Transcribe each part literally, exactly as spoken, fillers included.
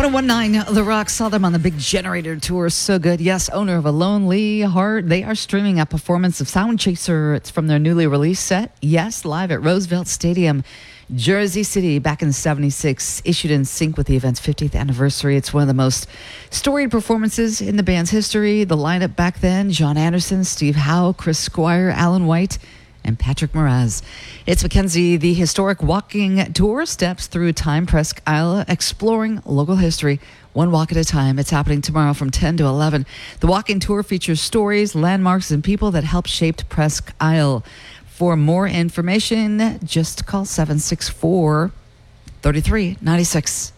ten nineteen The Rock, saw them on the Big Generator tour. So good. Yes, owner of A Lonely Heart. They are streaming a performance of Sound Chaser. It's from their newly released set. Yes, live at Roosevelt Stadium, Jersey City, back in seventy-six. Issued in sync with the event's fiftieth anniversary. It's one of the most storied performances in the band's history. The lineup back then: John Anderson, Steve Howe, Chris Squire, Alan White, and Patrick Moraz. It's Mackenzie. The historic walking tour steps through Time Presque Isle, exploring local history one walk at a time. It's happening tomorrow from ten to eleven. The walking tour features stories, landmarks, and people that helped shape Presque Isle. For more information, just call seven six four, three three nine six.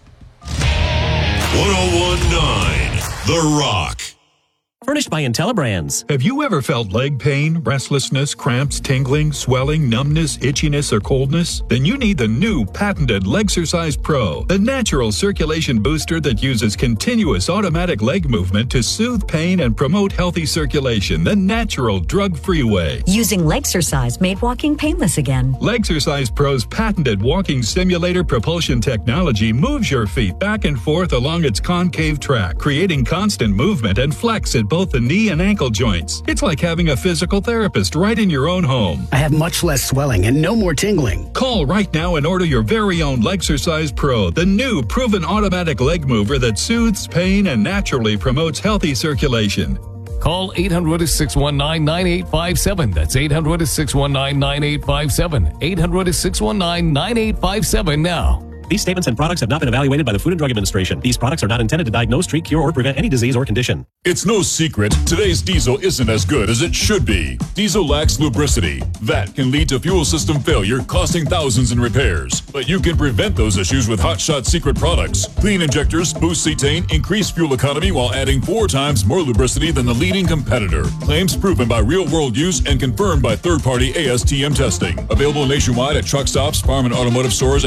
ten nineteen The Rock. Furnished by IntelliBrands. Have you ever felt leg pain, restlessness, cramps, tingling, swelling, numbness, itchiness, or coldness? Then you need the new patented Legsercise Pro, the natural circulation booster that uses continuous automatic leg movement to soothe pain and promote healthy circulation the natural, drug-free way. Using Legsercise made walking painless again. Legsercise Pro's patented walking simulator propulsion technology moves your feet back and forth along its concave track, creating constant movement and flex at both the knee and ankle joints. It's like having a physical therapist right in your own home. I have much less swelling and no more tingling. Call right now and order your very own Legsercise Pro, the new proven automatic leg mover that soothes pain and naturally promotes healthy circulation. Call eight hundred, six one nine, nine eight five seven. That's eight hundred, six one nine, nine eight five seven. eight hundred, six one nine, nine eight five seven now. These statements and products have not been evaluated by the Food and Drug Administration. These products are not intended to diagnose, treat, cure, or prevent any disease or condition. It's no secret, today's diesel isn't as good as it should be. Diesel lacks lubricity. That can lead to fuel system failure, costing thousands in repairs. But you can prevent those issues with Hot Shot Secret products. Clean injectors, boost cetane, increase fuel economy while adding four times more lubricity than the leading competitor. Claims proven by real-world use and confirmed by third-party A S T M testing. Available nationwide at truck stops, farm and automotive stores,